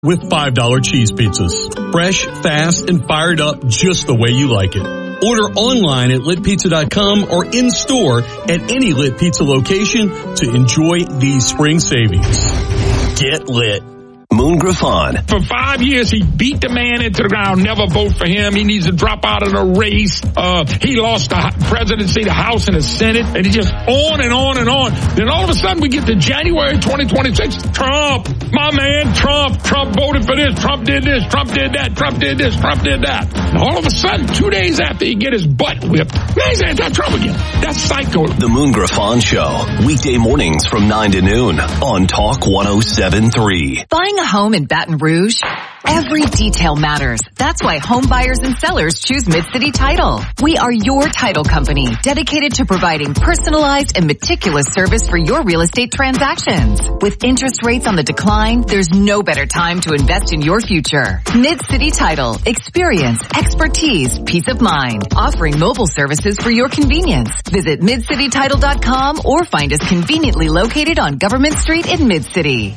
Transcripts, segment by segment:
with $5 cheese pizzas. Fresh, fast, and fired up just the way you like it. Order online at litpizza.com or in-store at any Lit Pizza location to enjoy these spring savings. Get lit. Moon Griffon. For 5 years, he beat the man into the ground. Never vote for him. He needs to drop out of the race. He lost the presidency, the House, and the Senate. And he just on and on and on. Then all of a sudden, we get to January 2026. Trump, my man, Trump voted for this. Trump did this. Trump did that. Trump did this. Trump did that. And all of a sudden, 2 days after he get his butt whipped, he's anti-Trump again. That's psycho. The Moon Griffon Show. Weekday mornings from 9 to noon on Talk 107.3. Buying a home in Baton Rouge? Every detail matters. That's why home buyers and sellers choose Mid-City Title. We are your title company, dedicated to providing personalized and meticulous service for your real estate transactions. With interest rates on the decline, there's no better time to invest in your future. Mid-City Title. Experience, expertise, peace of mind. Offering mobile services for your convenience. Visit midcitytitle.com or find us conveniently located on Government Street in Mid-City.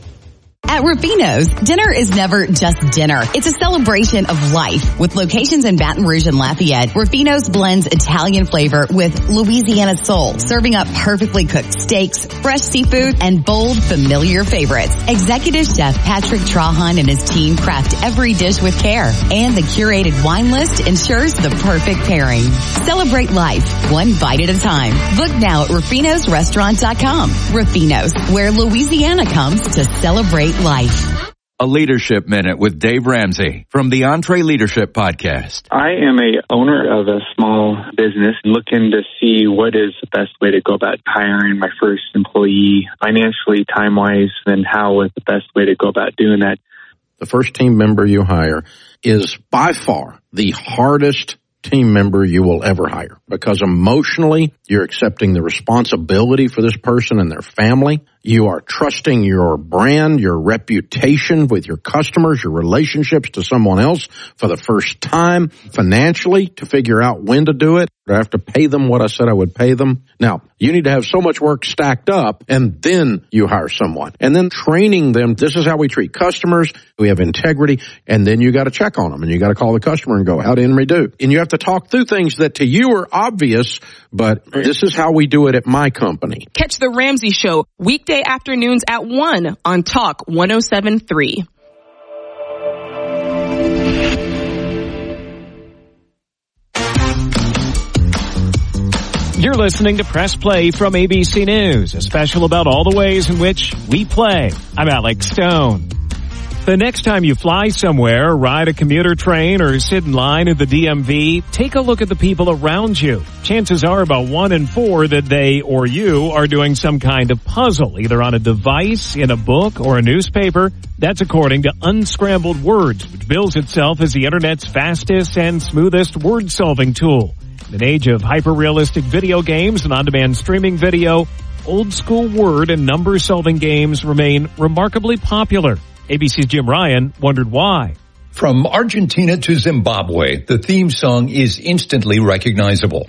At Rufino's, dinner is never just dinner. It's a celebration of life. With locations in Baton Rouge and Lafayette, Rufino's blends Italian flavor with Louisiana soul, serving up perfectly cooked steaks, fresh seafood, and bold, familiar favorites. Executive Chef Patrick Trahan and his team craft every dish with care, and the curated wine list ensures the perfect pairing. Celebrate life, one bite at a time. Book now at Rufino'sRestaurant.com. Rufino's, where Louisiana comes to celebrate life. A Leadership Minute with Dave Ramsey from the Entree Leadership Podcast. I am a owner of a small business looking to see what is the best way to go about hiring my first employee financially, time-wise, and how is the best way to go about doing that. The first team member you hire is by far the hardest team member you will ever hire, because emotionally you're accepting the responsibility for this person and their family. You are trusting your brand, your reputation with your customers, your relationships to someone else for the first time, financially, to figure out when to do it. I have to pay them what I said I would pay them. Now, you need to have so much work stacked up, and then you hire someone. And then training them, this is how we treat customers, we have integrity, and then you got to check on them, and you got to call the customer and go, how did we do? And you have to talk through things that to you are obvious, but this is how we do it at my company. Catch The Ramsey Show weekday afternoons at 1 on Talk 107.3. You're listening to Press Play from ABC News, a special about all the ways in which we play. I'm Alex Stone. The next time you fly somewhere, ride a commuter train, or sit in line at the DMV, take a look at the people around you. Chances are about 1 in 4 that they or you are doing some kind of puzzle, either on a device, in a book, or a newspaper. That's according to Unscrambled Words, which bills itself as the Internet's fastest and smoothest word-solving tool. In an age of hyper-realistic video games and on-demand streaming video, old-school word and number-solving games remain remarkably popular. ABC's Jim Ryan wondered why. From Argentina to Zimbabwe, the theme song is instantly recognizable.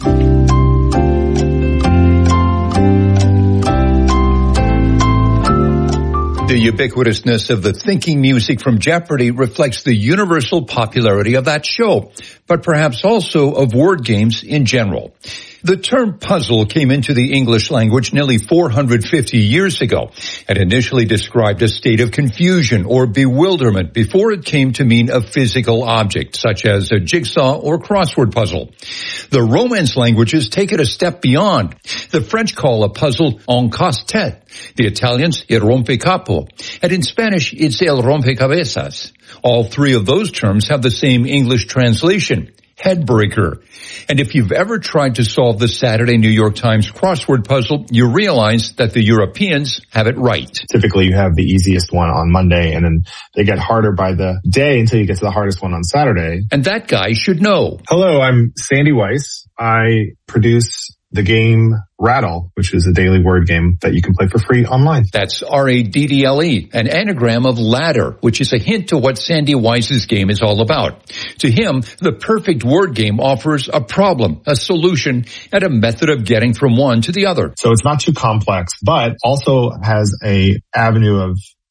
The ubiquitousness of the thinking music from Jeopardy reflects the universal popularity of that show, but perhaps also of word games in general. The term puzzle came into the English language nearly 450 years ago and initially described a state of confusion or bewilderment before it came to mean a physical object, such as a jigsaw or crossword puzzle. The Romance languages take it a step beyond. The French call a puzzle un casse-tête, the Italians il rompecapo, and in Spanish it's el rompecabezas. All three of those terms have the same English translation, headbreaker. And if you've ever tried to solve the Saturday New York Times crossword puzzle, you realize that the Europeans have it right. Typically you have the easiest one on Monday, and then they get harder by the day until you get to the hardest one on Saturday. And that guy should know. Hello, I'm Sandy Weiss. I produce the game Rattle, which is a daily word game that you can play for free online. That's R-A-D-D-L-E, an anagram of ladder, which is a hint to what Sandy Weiss's game is all about. To him, the perfect word game offers a problem, a solution, and a method of getting from one to the other. So it's not too complex, but also has a avenue of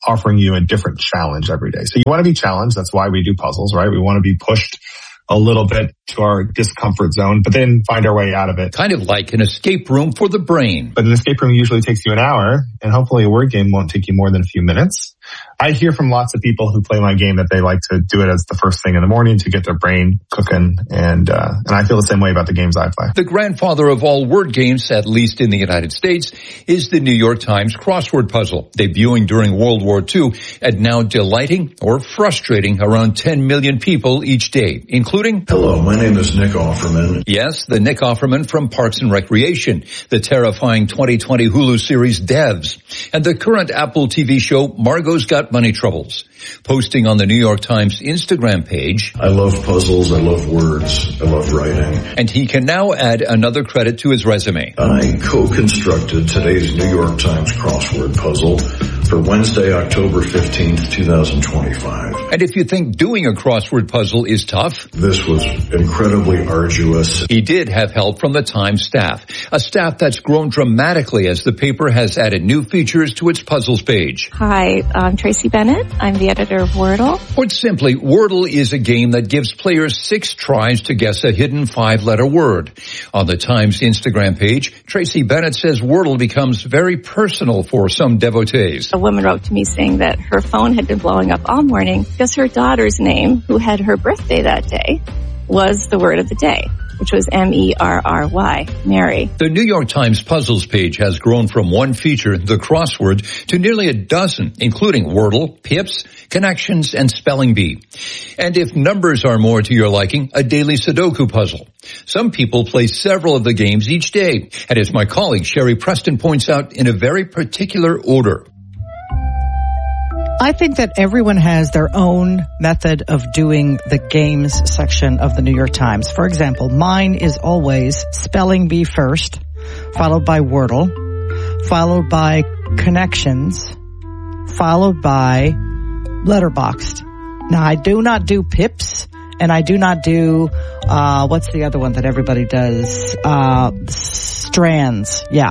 offering you a different challenge every day. So you want to be challenged. That's why we do puzzles, right? We want to be pushed a little bit to our discomfort zone, but then find our way out of it. Kind of like an escape room for the brain. But an escape room usually takes you an hour, and hopefully a word game won't take you more than a few minutes. I hear from lots of people who play my game that they like to do it as the first thing in the morning to get their brain cooking, and I feel the same way about the games I play. The grandfather of all word games, at least in the United States, is the New York Times crossword puzzle, debuting during World War II and now delighting or frustrating around 10 million people each day, including... Hello, my name is Nick Offerman. Yes, the Nick Offerman from Parks and Recreation, the terrifying 2020 Hulu series Devs, and the current Apple TV show Margot's Got Money Troubles. Posting on the New York Times Instagram page, I love puzzles, I love words, I love writing. And he can now add another credit to his resume. I co-constructed today's New York Times crossword puzzle for Wednesday, October 15th, 2025. And if you think doing a crossword puzzle is tough, this was incredibly arduous. He did have help from the Times staff, a staff that's grown dramatically as the paper has added new features to its puzzles page. Hi, I'm Tracy Bennett. I'm the editor of Wordle. Put simply, Wordle is a game that gives players 6 tries to guess a hidden 5-letter word. On the Times Instagram page, Tracy Bennett says Wordle becomes very personal for some devotees. A woman wrote to me saying that her phone had been blowing up all morning because her daughter's name, who had her birthday that day, was the word of the day, which was M-E-R-R-Y, Mary. The New York Times Puzzles page has grown from one feature, the crossword, to nearly a dozen, including Wordle, Pips, Connections, and Spelling Bee. And if numbers are more to your liking, a daily Sudoku puzzle. Some people play several of the games each day, and as my colleague Sherry Preston points out, in a very particular order. I think that everyone has their own method of doing the games section of the New York Times. For example, mine is always Spelling Bee first, followed by Wordle, followed by Connections, followed by Letterboxd. Now, I do not do Pips, and I do not do, what's the other one that everybody does? Strands. Yeah,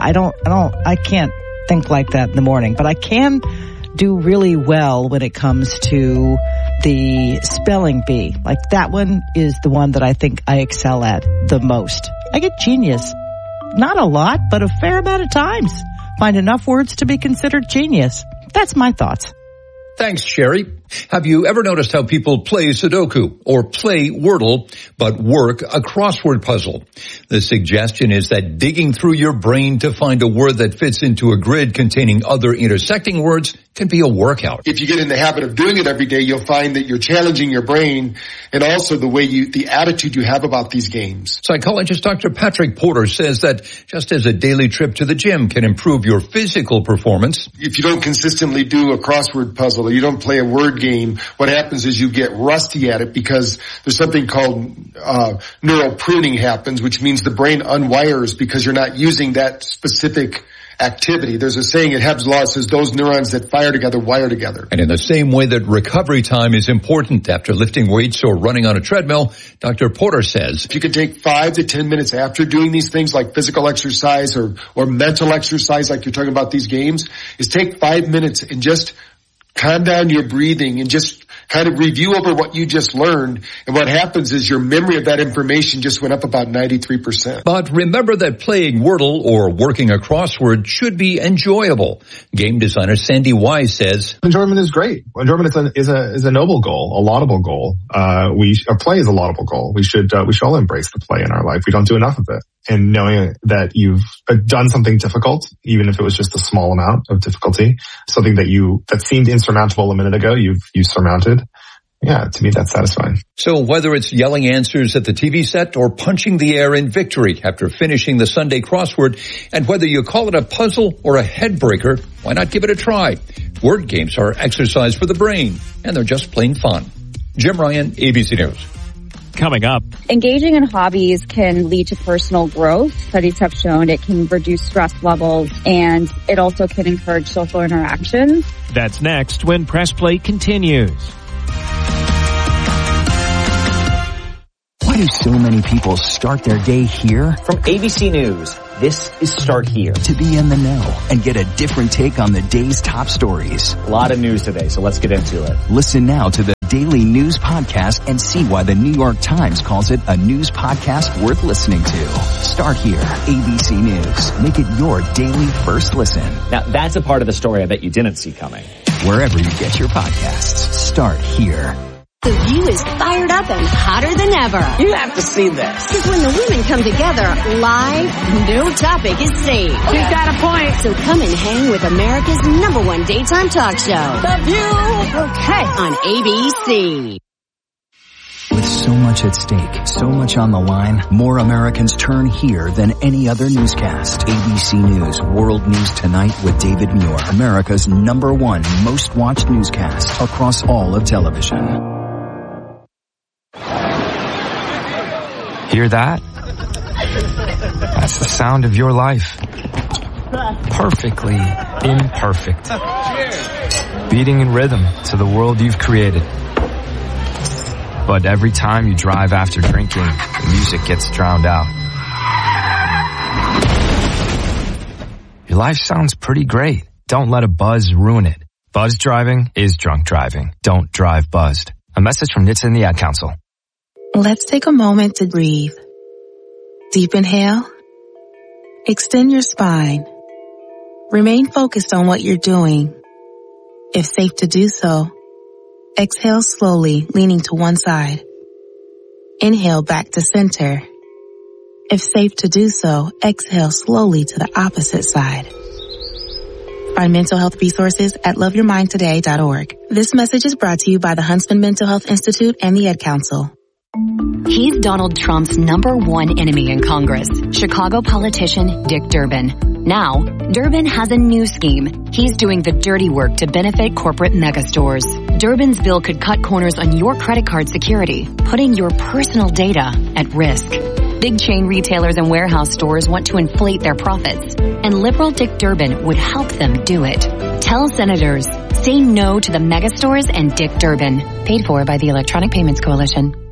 I can't think like that in the morning, but I can do really well when it comes to the Spelling Bee. Like that one is the one that I think I excel at the most. I get genius. Not a lot, but a fair amount of times. Find enough words to be considered genius. That's my thoughts. Thanks, Sherry. Have you ever noticed how people play Sudoku or play Wordle, but work a crossword puzzle? The suggestion is that digging through your brain to find a word that fits into a grid containing other intersecting words can be a workout. If you get in the habit of doing it every day, you'll find that you're challenging your brain and also the attitude you have about these games. Psychologist Dr. Patrick Porter says that just as a daily trip to the gym can improve your physical performance, if you don't consistently do a crossword puzzle or you don't play a word game, what happens is you get rusty at it because there's something called neural pruning happens, which means the brain unwires because you're not using that specific activity. There's a saying in Hebb's Law, it says those neurons that fire together wire together. And in the same way that recovery time is important after lifting weights or running on a treadmill, Dr. Porter says, if you can take 5 to 10 minutes after doing these things like physical exercise or mental exercise like you're talking about these games, is take 5 minutes and just calm down your breathing and just kind of review over what you just learned. And what happens is your memory of that information just went up about 93%. But remember that playing Wordle or working a crossword should be enjoyable. Game designer Sandy Wise says, enjoyment is great. Enjoyment is a noble goal, a laudable goal. Play is a laudable goal. We should all embrace the play in our life. We don't do enough of it. And knowing that you've done something difficult, even if it was just a small amount of difficulty, something that seemed insurmountable a minute ago, you've surmounted. Yeah, to me, that's satisfying. So whether it's yelling answers at the TV set or punching the air in victory after finishing the Sunday crossword, and whether you call it a puzzle or a head breaker, why not give it a try? Word games are exercise for the brain, and they're just plain fun. Jim Ryan, ABC News. Coming up. Engaging in hobbies can lead to personal growth. Studies have shown it can reduce stress levels, and it also can encourage social interactions. That's next when Press Play continues. Why do so many people start their day here? From ABC News, This is Start Here. To be in the know and get a different take on the day's top stories. A lot of news today, so let's get into it. Listen now to the Daily News Podcast and see why the New York Times calls it a news podcast worth listening to. Start Here, ABC News. Make it your daily first listen. Now, that's a part of the story I bet you didn't see coming. Wherever you get your podcasts, Start Here. The View is fired up and hotter than ever. You have to see this. Because when the women come together live, no topic is safe. She's got a point. So come and hang with America's #1 daytime talk show. The View. Okay. On ABC. With so much at stake, so much on the line, more Americans turn here than any other newscast. ABC News World News Tonight with David Muir, America's #1 most watched newscast across all of television. Hear that? That's the sound of your life. Perfectly imperfect. Beating in rhythm to the world you've created. But every time you drive after drinking, the music gets drowned out. Your life sounds pretty great. Don't let a buzz ruin it. Buzz driving is drunk driving. Don't drive buzzed. A message from NHTSA and the Ad Council. Let's take a moment to breathe. Deep inhale. Extend your spine. Remain focused on what you're doing. If safe to do so, exhale slowly, leaning to one side. Inhale back to center. If safe to do so, exhale slowly to the opposite side. Find mental health resources at loveyourmindtoday.org. This message is brought to you by the Huntsman Mental Health Institute and the Ad Council. He's Donald Trump's #1 enemy in Congress, Chicago politician Dick Durbin. Now, Durbin has a new scheme. He's doing the dirty work to benefit corporate megastores. Durbin's bill could cut corners on your credit card security, putting your personal data at risk. Big chain retailers and warehouse stores want to inflate their profits, and liberal Dick Durbin would help them do it. Tell senators, say no to the megastores and Dick Durbin. Paid for by the Electronic Payments Coalition.